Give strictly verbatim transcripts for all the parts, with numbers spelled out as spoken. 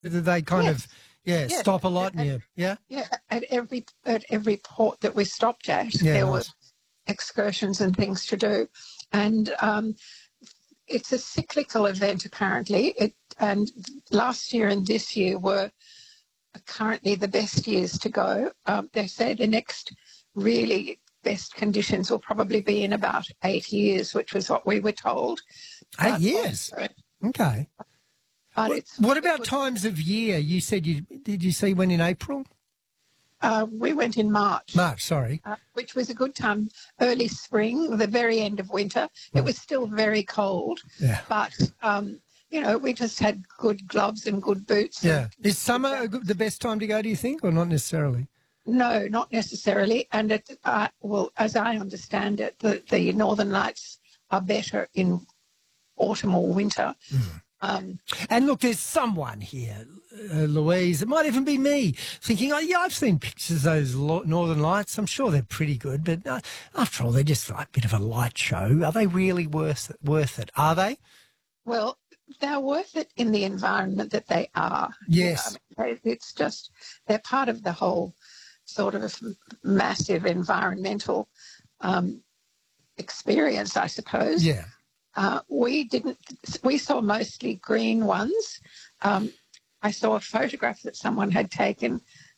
Do they kind Yes. of, yeah, Yes. stop a lot? At, And you, yeah? yeah, at every at every port that we stopped at, Yeah, there nice. were excursions and things to do. And um, it's a cyclical event, apparently. It, and last year and this year were currently the best years to go. Um, they say the next really best conditions will probably be in about eight years, which was what we were told. Eight But years? also- Okay. But What, it's what it about was- times of year? You said you, did you see when in April? Uh, we went in March, March, sorry. uh, which was a good time. Early spring, the very end of winter. It was still very cold, Yeah. but um, you know, we just had good gloves and good boots. Yeah. And, Is summer a good- the best time to go, do you think, or not necessarily? no, not necessarily. And it, uh, well, as I understand it, the, the Northern Lights are better in autumn or winter. Mm. Um, And look, there's someone here, uh, Louise, it might even be me, thinking, oh, yeah, I've seen pictures of those lo- Northern Lights. I'm sure they're pretty good, but uh, after all, they're just like a bit of a light show. Are they really worth it? Worth it? Are they? well, they're worth it in the environment that they are. Yes. You know, I mean, they, it's just, they're part of the whole sort of massive environmental um, experience, I suppose. Yeah. Uh, we didn't, we saw mostly green ones. Um, I saw a photograph that someone had taken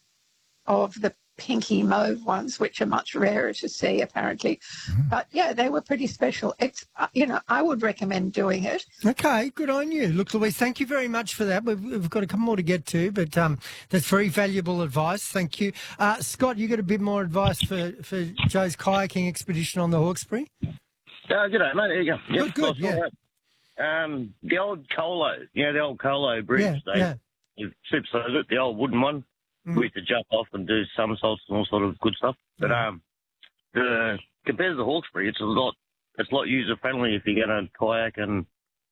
of the pinky mauve ones, which are much rarer to see, apparently. Mm. But yeah, they were pretty special. It's, uh, you know, I would recommend doing it. Okay, good on you. Look, Louise, thank you very much for that. We've, we've got a couple more to get to, but um, that's very valuable advice. Thank you. Uh, Scott, you got a bit more advice for, for Joe's kayaking expedition on the Hawkesbury? Uh, g'day, mate. There you go. Good, good, nice yeah. one. Um, the old Colo, you know, the old Colo bridge. Yeah, they, yeah. You supersized it, the old wooden one. Mm. We used to jump off and do somersaults and all sort of good stuff. But Mm. um, the, compared to the Hawkesbury, it's a lot, it's a lot user friendly if you're going to kayak, and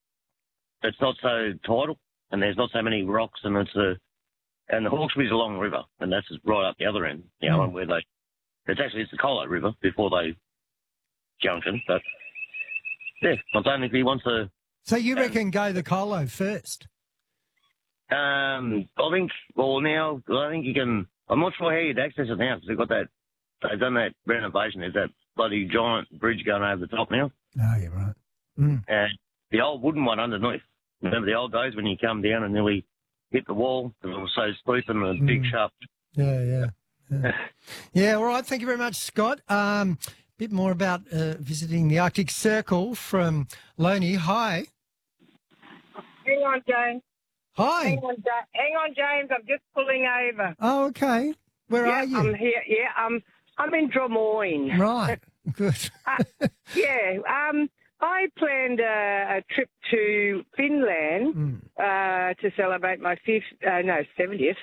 it's not so tidal, and there's not so many rocks, and it's a, and the Hawkesbury's a long river, and that's just right up the other end, you know, Mm. where they, it's actually it's the Colo River before they junction, but yeah, I don't know if he wants to. So you reckon go the Colo first? Um, I think, well, now, I think you can, I'm not sure how you'd access it now because they've got that, they've done that renovation. There's that bloody giant bridge going over the top now. Oh, you're right. Mm. And the old wooden one underneath. Remember the old days when you come down and nearly hit the wall because it was so steep and the big Mm. sharp. Yeah, yeah. Yeah. Yeah, all right. Thank you very much, Scott. Um, bit more about uh, visiting the Arctic Circle from Loney. Hi. Hang on, James. Hi. Hang on, Ja- hang on, James. I'm just pulling over. Oh, okay. Where yeah, are you? I'm here. Yeah, I'm. I'm in Drummoyne. Right. Good. uh, yeah. Um. I planned a, a trip to Finland Mm. uh, to celebrate my fifth, uh, no, seventieth.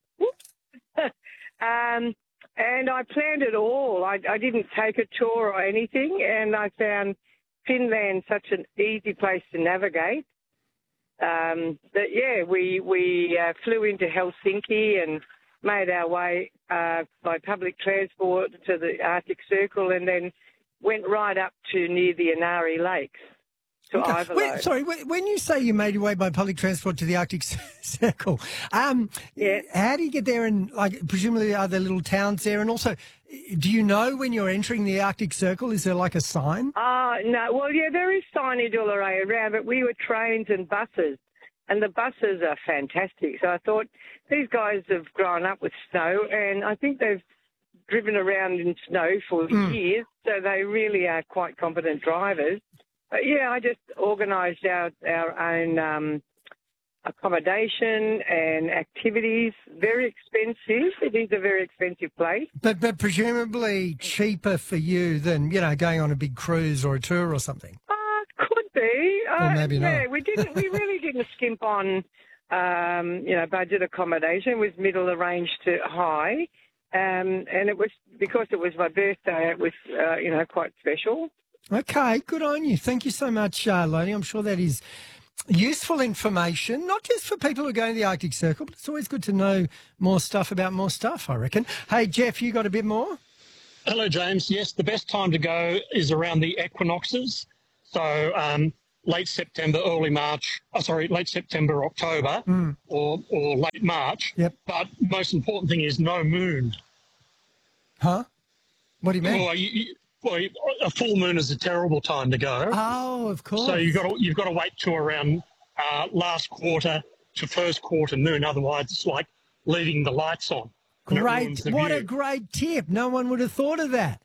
um, and I planned it all. I, I didn't take a tour or anything, and I found Finland such an easy place to navigate. Um, that yeah, we we uh, flew into Helsinki and made our way uh, by public transport to the Arctic Circle, and then went right up to near the Inari Lakes to Okay. Ivanhoe. Wait, sorry, when when you say you made your way by public transport to the Arctic Circle, um, Yeah. how do you get there? And like, presumably, are there little towns there? And also, do you know when you're entering the Arctic Circle? Is there like a sign? Uh, no, well, yeah, there is signage all around, but we were trains and buses, and the buses are fantastic. So I thought these guys have grown up with snow, and I think they've driven around in snow for Mm. years, so they really are quite competent drivers. But yeah, I just organised our, our own um, accommodation and activities. Very expensive. It is a very expensive place. But but presumably cheaper for you than, you know, going on a big cruise or a tour or something. Uh, could be. Uh, Or maybe not. yeah, we didn't. We really didn't skimp on, um, you know, budget accommodation. It was middle of range to high, um, and it was because it was my birthday. It was, uh, you know, quite special. Okay, good on you. Thank you so much, uh, Loney. I'm sure that is useful information, not just for people who are going to the Arctic Circle, but it's always good to know more stuff about more stuff, I reckon. Hey, Jeff, you got a bit more? Hello, James. Yes, the best time to go is around the equinoxes. So um, late September, early March, oh, sorry, late September, October, Mm. or, or late March. Yep. But most important thing is no moon. Huh? What do you mean? Well, you, you, well, a full moon is a terrible time to go. Oh, of course. So you've got to, you've got to wait till around uh, last quarter to first quarter moon. Otherwise, it's like leaving the lights on. and it ruins Great. the What view. a great tip. No one would have thought of that.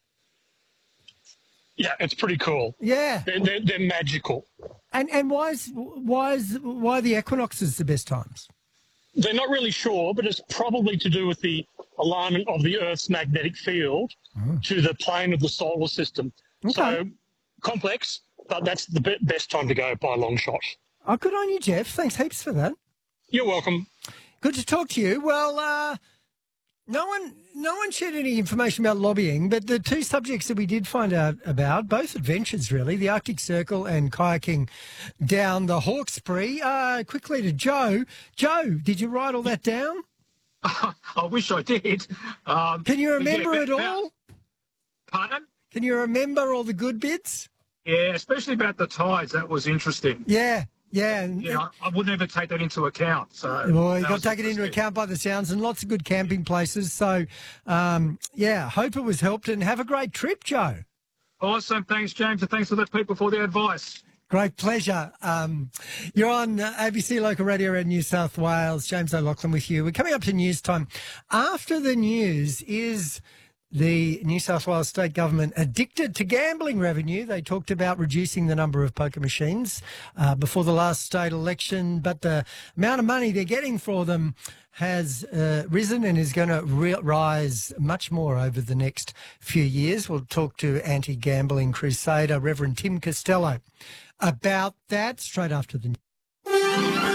Yeah, it's pretty cool. Yeah. They're, they're, they're magical. And and why is why is why are the equinoxes the best times? They're not really sure, but it's probably to do with the alignment of the Earth's magnetic field Oh. to the plane of the solar system. Okay. So complex, but that's the be- best time to go by a long shot. Oh, good on you, Jeff. Thanks heaps for that. You're welcome. Good to talk to you. Well, uh, no one, no one shared any information about lobbying, but the two subjects that we did find out about, both adventures really, the Arctic Circle and kayaking down the Hawkesbury. Uh, quickly to Joe. Joe, did you write all that down? I wish I did. Um, Can you remember yeah, it but- all? Pardon? Can you remember all the good bits? Yeah, especially about the tides. That was interesting. Yeah, yeah. And, You know, I wouldn't ever take that into account. So Well, you've that got was to take it into interesting. account by the sounds, and lots of good camping places. So, um, yeah, hope it was helped, and have a great trip, Joe. Awesome. Thanks, James, and thanks to the people for the advice. Great pleasure. Um, you're on uh, A B C Local Radio in New South Wales. James O'Loughlin with you. We're coming up to news time. After the news is the New South Wales state government addicted to gambling revenue. They talked about reducing the number of poker machines uh, before the last state election, but the amount of money they're getting for them has uh, risen and is going to re- rise much more over the next few years. We'll talk to anti-gambling crusader Reverend Tim Costello about that straight after the news.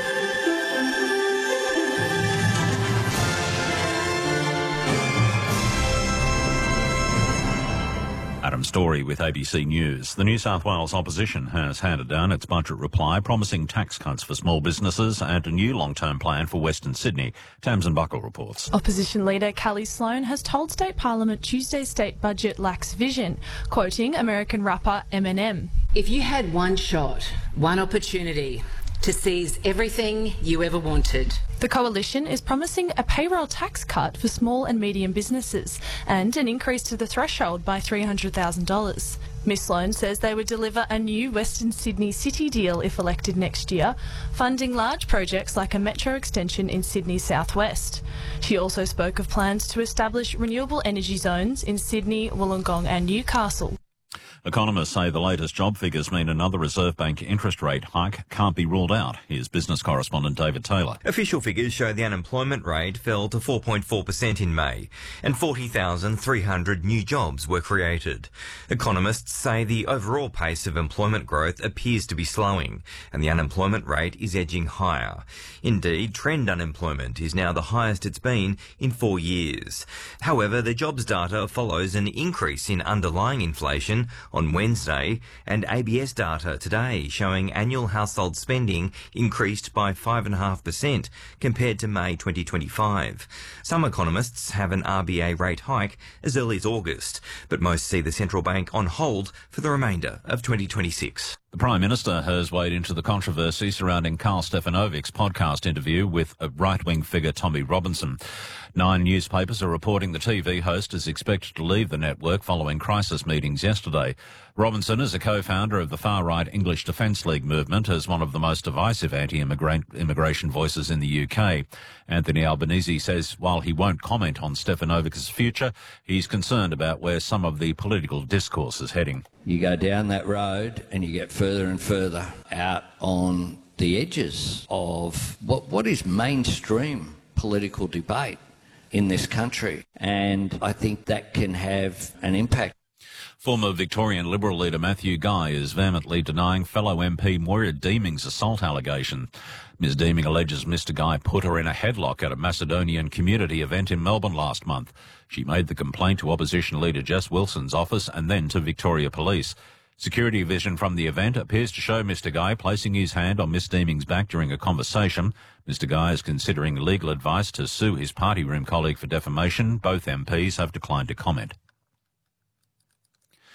Adam Story with A B C News. The New South Wales opposition has handed down its budget reply promising tax cuts for small businesses and a new long-term plan for Western Sydney. Tamsin Buckle reports. Opposition leader Callie Sloan has told State Parliament Tuesday's state budget lacks vision, quoting American rapper Eminem. If you had one shot, one opportunity to seize everything you ever wanted, The coalition is promising a payroll tax cut for small and medium businesses and an increase to the threshold by three hundred thousand dollars. Miss Sloan says they would deliver a new Western Sydney City deal if elected next year, funding large projects like a metro extension in Sydney's southwest. She also spoke of plans to establish renewable energy zones in Sydney, Wollongong and Newcastle. Economists say the latest job figures mean another Reserve Bank interest rate hike can't be ruled out. Here's business correspondent David Taylor. Official figures show the unemployment rate fell to four point four percent in May and forty thousand three hundred new jobs were created. Economists say the overall pace of employment growth appears to be slowing and the unemployment rate is edging higher. Indeed, trend unemployment is now the highest it's been in four years. However, the jobs data follows an increase in underlying inflation on Wednesday, and A B S data today showing annual household spending increased by five point five percent compared to May twenty twenty-five. Some economists have an R B A rate hike as early as August, but most see the central bank on hold for the remainder of twenty twenty-six. The Prime Minister has weighed into the controversy surrounding Karl Stefanovic's podcast interview with a right-wing figure Tommy Robinson. Nine newspapers are reporting the T V host is expected to leave the network following crisis meetings yesterday. Robinson is a co-founder of the far-right English Defence League movement as one of the most divisive anti-immigration voices in the U K. Anthony Albanese says while he won't comment on Stefanovic's future, he's concerned about where some of the political discourse is heading. You go down that road and you get further and further out on the edges of what what is mainstream political debate in this country. And I think that can have an impact. Former Victorian Liberal leader Matthew Guy is vehemently denying fellow M P Moira Deeming's assault allegation. Miz Deeming alleges Mister Guy put her in a headlock at a Macedonian community event in Melbourne last month. She made the complaint to opposition leader Jess Wilson's office and then to Victoria Police. Security vision from the event appears to show Mister Guy placing his hand on Miss Deeming's back during a conversation. Mister Guy is considering legal advice to sue his party room colleague for defamation. Both M Ps have declined to comment.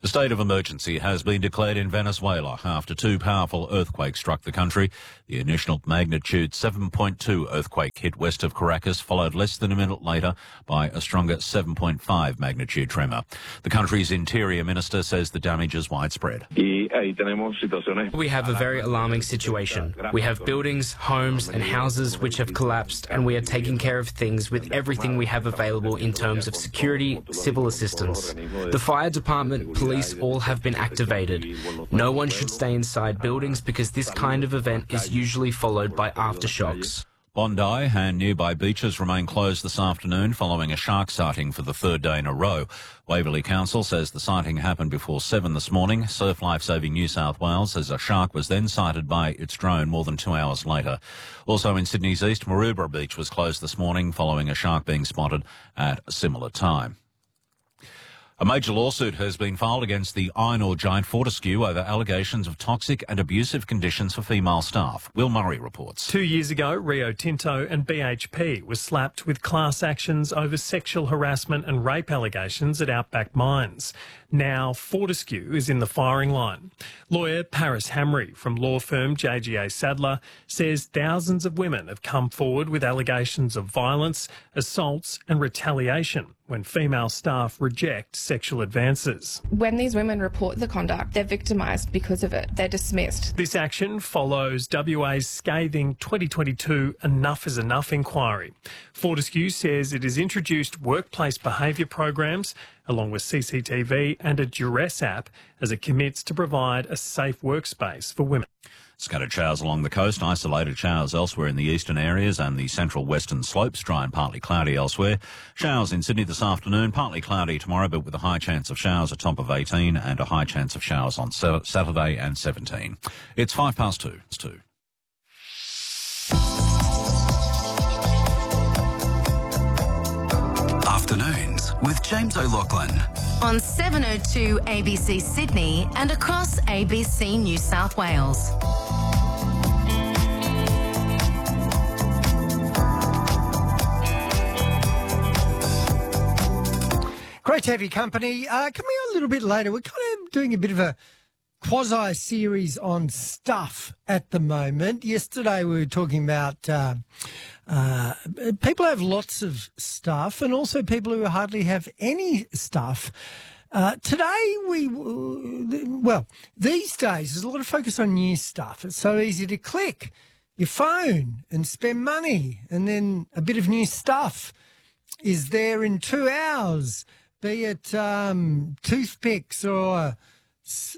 A state of emergency has been declared in Venezuela after two powerful earthquakes struck the country. The initial magnitude seven point two earthquake hit west of Caracas, followed less than a minute later by a stronger seven point five magnitude tremor. The country's interior minister says the damage is widespread. We have a very alarming situation. We have buildings, homes and houses which have collapsed, and we are taking care of things with everything we have available in terms of security, civil assistance. The fire department, police, Police all have been activated. No one should stay inside buildings because this kind of event is usually followed by aftershocks. Bondi and nearby beaches remain closed this afternoon following a shark sighting for the third day in a row. Waverley Council says the sighting happened before seven this morning. Surf Life Saving New South Wales says a shark was then sighted by its drone more than two hours later. Also in Sydney's east, Maroubra Beach was closed this morning following a shark being spotted at a similar time. A major lawsuit has been filed against the iron ore giant Fortescue over allegations of toxic and abusive conditions for female staff. Will Murray reports. Two years ago, Rio Tinto and B H P were slapped with class actions over sexual harassment and rape allegations at Outback Mines. Now Fortescue is in the firing line. Lawyer Paris Hamry from law firm J G A Sadler says thousands of women have come forward with allegations of violence, assaults and retaliation when female staff reject sexual advances. When these women report the conduct, they're victimised because of it. They're dismissed. This action follows W A's scathing twenty twenty-two Enough is Enough inquiry. Fortescue says it has introduced workplace behaviour programs along with C C T V and a duress app as it commits to provide a safe workspace for women. Scattered showers along the coast, isolated showers elsewhere in the eastern areas and the central western slopes, dry and partly cloudy elsewhere. Showers in Sydney this afternoon, partly cloudy tomorrow, but with a high chance of showers, a top of eighteen, and a high chance of showers on Saturday and seventeen. It's five past two. It's two. Afternoons with James O'Loughlin. On seven oh two A B C Sydney and across A B C New South Wales. Great to have your company. Uh, coming on a little bit later, we're kind of doing a bit of a quasi-series on stuff at the moment. Yesterday we were talking about uh, uh, people who have lots of stuff and also people who hardly have any stuff. Uh, today we, well, these days there's a lot of focus on new stuff. It's so easy to click your phone and spend money, and then a bit of new stuff is there in two hours, be it um, toothpicks or s-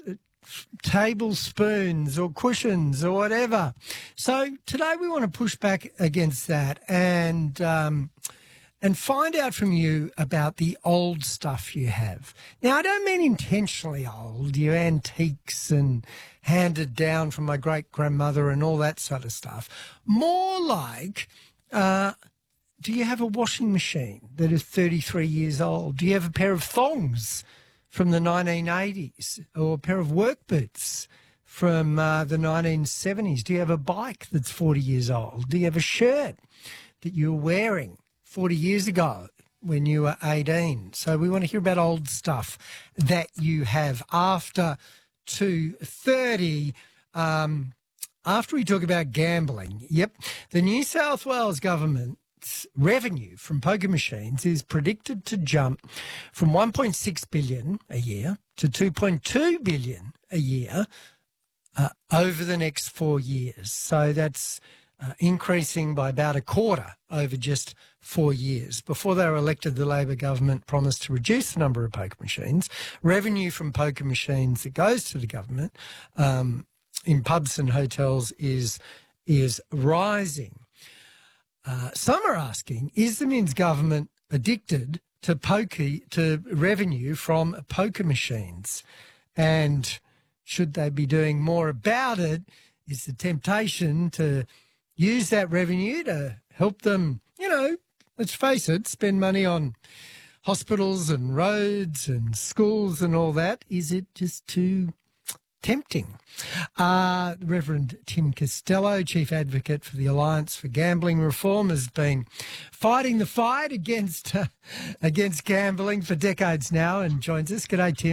tablespoons or cushions or whatever. So today we want to push back against that and um, and find out from you about the old stuff you have. Now, I don't mean intentionally old, your antiques and handed down from my great-grandmother and all that sort of stuff. More like, uh, do you have a washing machine that is thirty-three years old? Do you have a pair of thongs from the nineteen eighties, or a pair of work boots from uh, the nineteen seventies? Do you have a bike that's forty years old? Do you have a shirt that you were wearing forty years ago when you were eighteen? So we want to hear about old stuff that you have after two thirty. Um, after we talk about gambling, yep, the New South Wales government revenue from poker machines is predicted to jump from one point six billion dollars a year to two point two billion dollars a year uh, over the next four years. So that's uh, increasing by about a quarter over just four years. Before they were elected, the Labor government promised to reduce the number of poker machines. Revenue from poker machines that goes to the government um, in pubs and hotels is is rising. Uh, some are asking, is the Minns government addicted to poker, to revenue from poker machines? And should they be doing more about it? Is the temptation to use that revenue to help them, you know, let's face it, spend money on hospitals and roads and schools and all that? Is it just too tempting? Uh, Reverend Tim Costello, Chief Advocate for the Alliance for Gambling Reform, has been fighting the fight against uh, against gambling for decades now and joins us. G'day, Tim.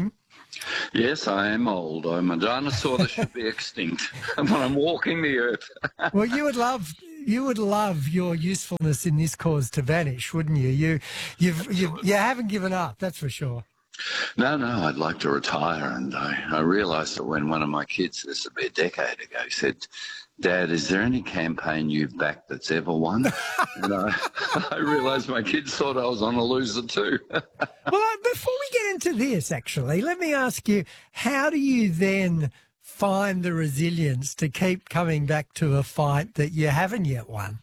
Yes, I am old. I'm a dinosaur that should be extinct when I'm walking the earth. Well, you would love you would love your usefulness in this cause to vanish, wouldn't you? You you've, you've you haven't given up, that's for sure. No, no, I'd like to retire, and I, I realised that when one of my kids, this would be a decade ago, said, "Dad, is there any campaign you've backed that's ever won?" And I, I realised my kids thought I was on a loser too. Well, before we get into this, actually, let me ask you, how do you then find the resilience to keep coming back to a fight that you haven't yet won?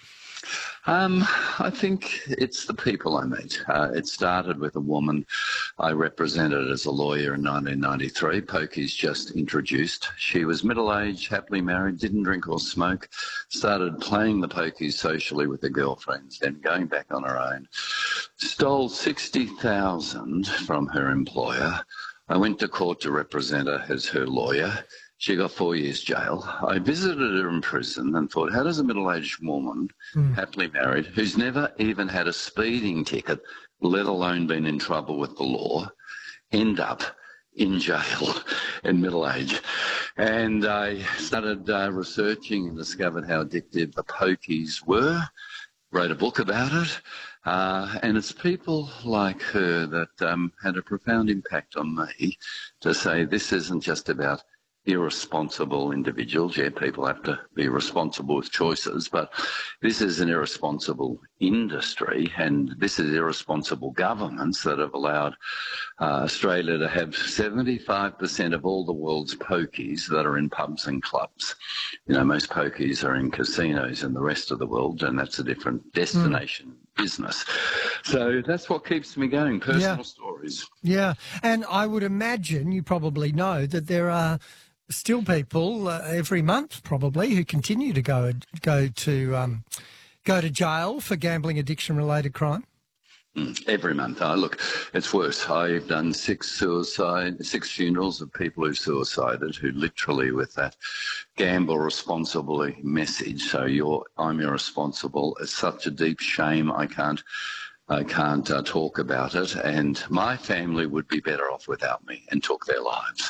Um, I think it's the people I meet. Uh, it started with a woman I represented as a lawyer in nineteen ninety-three. Pokies just introduced. She was middle-aged, happily married, didn't drink or smoke, started playing the pokies socially with her girlfriends, then going back on her own. Stole sixty thousand dollars from her employer. I went to court to represent her as her lawyer. She got four years jail. I visited her in prison and thought, how does a middle-aged woman, mm. happily married, who's never even had a speeding ticket, let alone been in trouble with the law, end up in jail in middle age? And I started uh, researching and discovered how addictive the pokies were, wrote a book about it. Uh, and it's people like her that um, had a profound impact on me to say this isn't just about irresponsible individuals. Yeah, people have to be responsible with choices, but this is an irresponsible industry, and this is irresponsible governments that have allowed uh, Australia to have seventy-five percent of all the world's pokies that are in pubs and clubs. You know, most pokies are in casinos in the rest of the world, and that's a different destination. Mm. Business. So that's what keeps me going, personal yeah. stories. Yeah, and I would imagine you probably know that there are still people uh, every month probably who continue to go go to um, go to jail for gambling addiction related crime. Every month. Oh, look, it's worse. I've done six suicide, six funerals of people who suicided, who literally with that gamble responsibly message. So you're, I'm irresponsible. It's such a deep shame. I can't, I can't uh, talk about it. And my family would be better off without me and took their lives.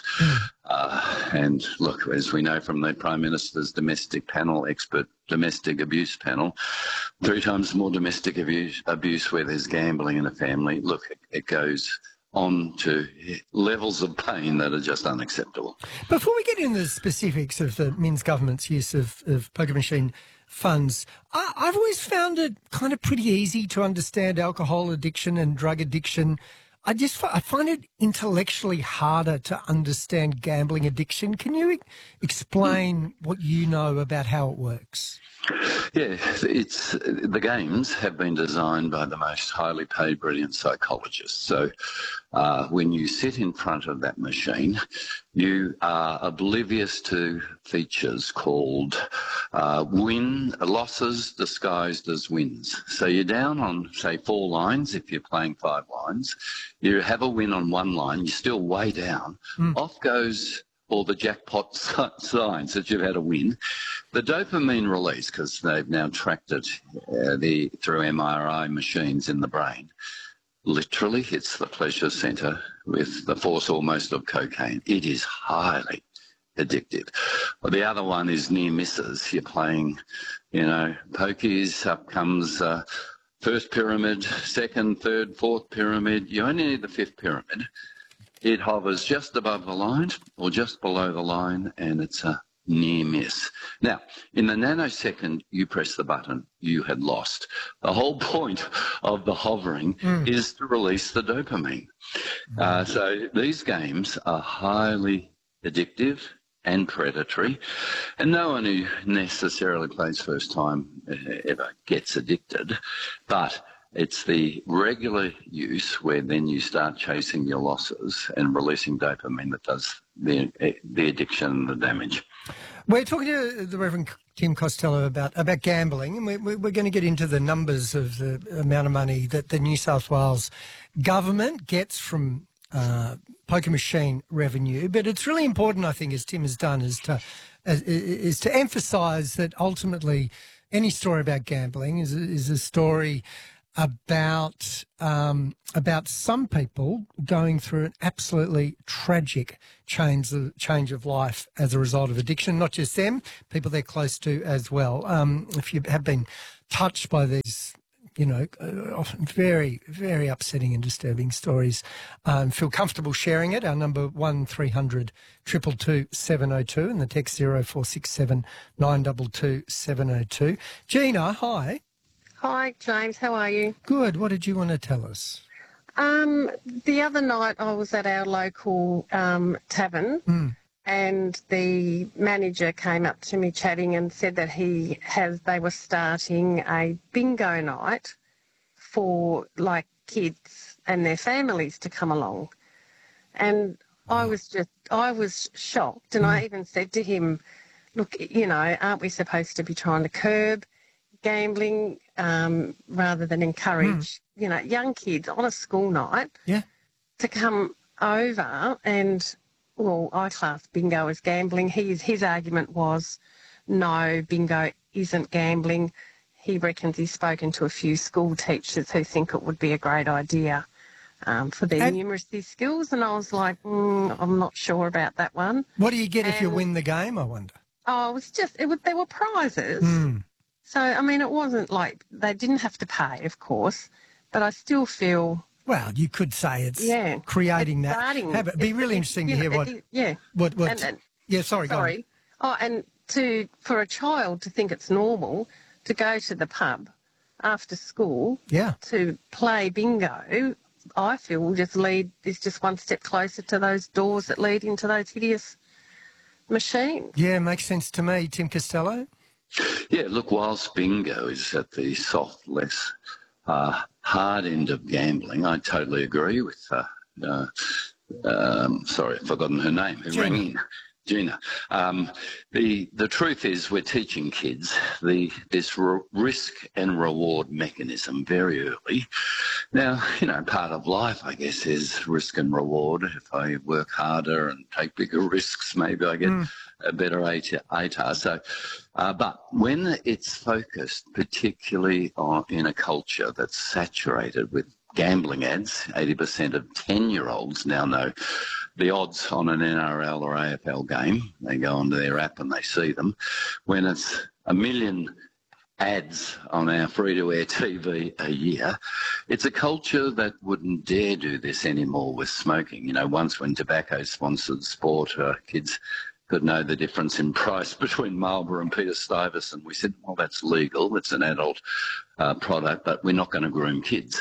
Uh, and look, as we know from the Prime Minister's domestic panel, expert domestic abuse panel, three times more domestic abuse, abuse where there's gambling in a family. Look, it, it goes on to levels of pain that are just unacceptable. Before we get into the specifics of the Minns government's use of, of poker machine funds, I, I've always found it kind of pretty easy to understand alcohol addiction and drug addiction. I just I find it intellectually harder to understand gambling addiction. Can you explain what you know about how it works? Yeah, it's the games have been designed by the most highly paid, brilliant psychologists. So uh, when you sit in front of that machine, you are oblivious to features called uh, win losses disguised as wins. So you're down on, say, four lines if you're playing five lines. You have a win on one line, you're still way down. Mm. Off goes all the jackpot signs that you've had a win. The dopamine release, because they've now tracked it uh, the, through M R I machines in the brain, literally hits the pleasure centre with the force almost of cocaine. It is highly addictive. Well, the other one is near misses. You're playing, you know, pokies, up comes uh, first pyramid, second, third, fourth pyramid. You only need the fifth pyramid. It hovers just above the line or just below the line, and it's a near miss. Now, in the nanosecond you press the button, you had lost. The whole point of the hovering mm. is to release the dopamine. Mm. Uh, so these games are highly addictive and predatory, and no one who necessarily plays first time ever gets addicted, but it's the regular use where then you start chasing your losses and releasing dopamine that does the the addiction and the damage. We're talking to the Reverend Tim Costello about, about gambling, and we're, we're going to get into the numbers of the amount of money that the New South Wales government gets from uh, poker machine revenue. But it's really important, I think, as Tim has done, is to, is, is to emphasise that ultimately any story about gambling is, is a story about um, about some people going through an absolutely tragic change of, change of life as a result of addiction. Not just them, people they're close to as well. Um, if you have been touched by these, you know, uh, often very, very upsetting and disturbing stories, um, feel comfortable sharing it. Our number one three hundred two two two seven oh two and the text zero four six seven nine two two seven oh two. Gina, hi. Hi, James. How are you? Good. What did you want to tell us? Um, the other night I was at our local um, tavern Mm. and the manager came up to me chatting and said that he has, they were starting a bingo night for like kids and their families to come along. And I was just, I was shocked. And I even said to him, look, you know, aren't we supposed to be trying to curb gambling um, rather than encourage, you know, young kids on a school night Yeah. to come over and, well, I class bingo as gambling. His, his argument was, no, bingo isn't gambling. He reckons he's spoken to a few school teachers who think it would be a great idea um, for their And- numeracy skills. And I was like, mm, I'm not sure about that one. What do you get if you And- win the game, I wonder? Oh, it was just, it was, there were prizes. Mm. So, I mean, it wasn't like they didn't have to pay, of course, but I still feel... Well, you could say it's Yeah. creating It's that starting- habit. It'd be it's- really it's, interesting to you hear know, what, it- yeah. what, what, And- and- yeah, sorry, go on. Sorry. Oh, and to for a child to think it's normal to go to the pub after school Yeah. to play bingo, I feel will just lead is just one step closer to those doors that lead into those hideous machines. Yeah, makes sense to me. Tim Costello? Yeah, look, whilst bingo is at the soft, less uh, hard end of gambling, I totally agree with, uh, uh, um, sorry, I've forgotten her name, who rang in. Gina. Um, the the truth is we're teaching kids the this r- risk and reward mechanism very early. Now, you know, part of life, I guess, is risk and reward. If I work harder and take bigger risks, maybe I get Mm. a better A T A. So, uh, but when it's focused particularly on, in a culture that's saturated with gambling ads, eighty percent of ten-year-olds now know the odds on an N R L or A F L game. They go onto their app and they see them. When it's a million ads on our free-to-air T V a year, it's a culture that wouldn't dare do this anymore with smoking. You know, once when tobacco sponsored sport, uh, kids could know the difference in price between Marlboro and Peter Stuyvesant. We said, well, that's legal. It's an adult uh, product, but we're not going to groom kids.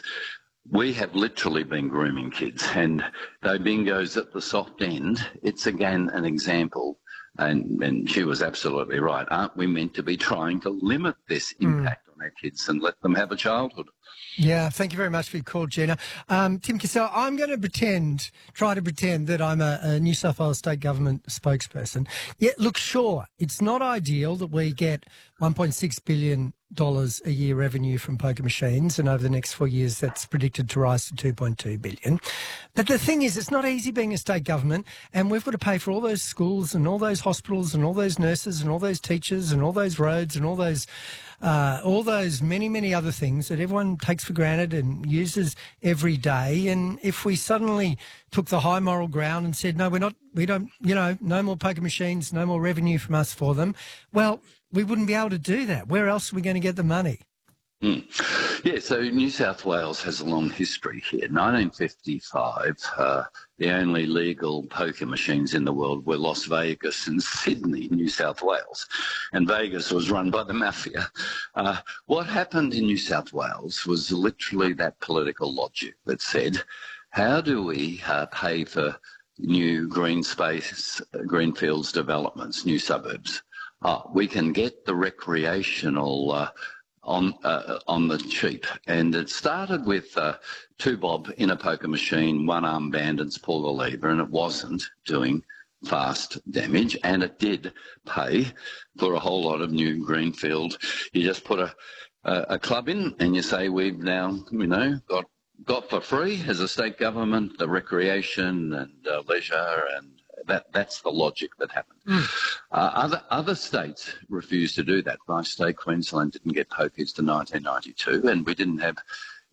We have literally been grooming kids, and though bingo's at the soft end, it's again an example, and, and she was absolutely right. Aren't we meant to be trying to limit this impact on our kids and let them have a childhood? Yeah, thank you very much for your call, Gina. Um, Tim Costello, I'm going to pretend, try to pretend that I'm a, a New South Wales State Government spokesperson. Yeah, look, sure, it's not ideal that we get one point six billion dollars a year revenue from poker machines, and over the next four years that's predicted to rise to two point two billion dollars. But the thing is, it's not easy being a state government, and we've got to pay for all those schools and all those hospitals and all those nurses and all those teachers and all those roads and all those uh, all those many, many other things that everyone takes for granted and uses every day. And if we suddenly took the high moral ground and said, no, we're not, we don't, you know, no more poker machines, no more revenue from us for them, well, we wouldn't be able to do that. Where else are we going to get the money? Mm. Yeah, so New South Wales has a long history here. nineteen fifty-five, uh, the only legal poker machines in the world were Las Vegas and Sydney, New South Wales. And Vegas was run by the mafia. Uh, what happened in New South Wales was literally that political logic that said, how do we uh, pay for new green space, uh, greenfields developments, new suburbs? Uh, we can get the recreational uh, on uh, on the cheap. And it started with uh, two bob in a poker machine, one arm bandits pull the lever, and it wasn't doing fast damage, and it did pay for a whole lot of new greenfield. You just put a, a, a club in and you say, we've now, you know, got, got for free as a state government, the recreation and uh, leisure, and that that's the logic that happened. Mm. Uh, other other states refused to do that. My state, Queensland, didn't get pokies to nineteen ninety-two, and we didn't have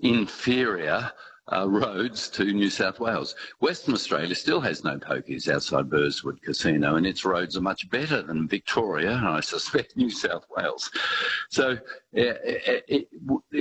inferior uh, roads to New South Wales. Western Australia still has no pokies outside Burswood Casino, and its roads are much better than Victoria, and I suspect New South Wales. So uh, it, it,